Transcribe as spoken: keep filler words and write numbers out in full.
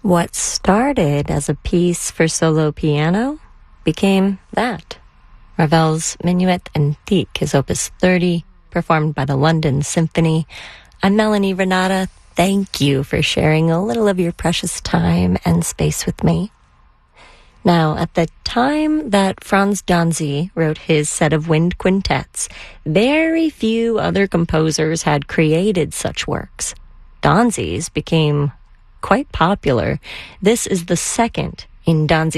What started as a piece for solo piano became that. Ravel's Minuet Antique is Opus thirty, performed by the London Symphony. I'm Melanie Renata. Thank you for sharing a little of your precious time and space with me. Now, at the time that Franz Danzy wrote his set of wind quintets, very few other composers had created such works. Danzy's became quite popular. This is the second in Danzy's